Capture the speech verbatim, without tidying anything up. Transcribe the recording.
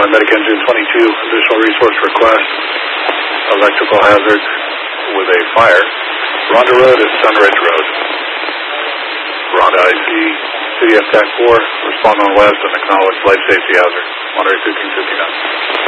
one, Medic Engine twenty-two, additional resource request, electrical hazard with a fire. Rhonda Road is Sunridge Road. Rhonda I C, City of TAC four, respond on west and acknowledge life safety hazard, Monterey fifteen fifty-nine.